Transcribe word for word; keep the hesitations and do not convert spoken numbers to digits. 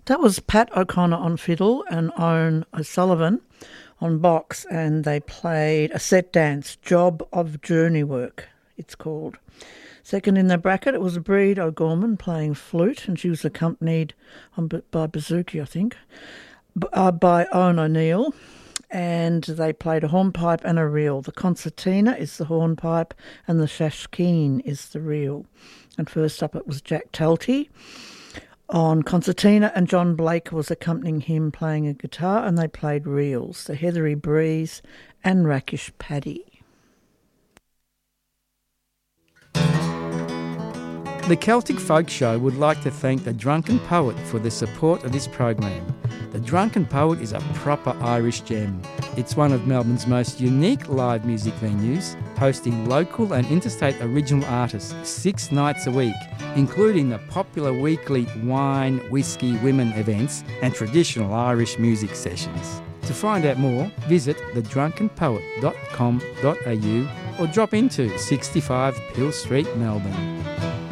That was Pat O'Connor on fiddle and Owen O'Sullivan on box, and they played a set dance, Job of Journey Work, it's called. Second in the bracket, it was Breed O'Gorman playing flute, and she was accompanied on, by bouzouki, I think, uh, by Owen O'Neill, and they played a hornpipe and a reel. The concertina is the hornpipe and the shashkeen is the reel. And first up it was Jack Talty on concertina, and John Blake was accompanying him playing a guitar, and they played reels, the Heathery Breeze and Rakish Paddy. The Celtic Folk Show would like to thank the Drunken Poet for the support of this program. The Drunken Poet is a proper Irish gem. It's one of Melbourne's most unique live music venues, hosting local and interstate original artists six nights a week, including the popular weekly wine, whiskey, women events and traditional Irish music sessions. To find out more, visit the drunken poet dot com dot a u or drop into sixty-five Peel Street, Melbourne.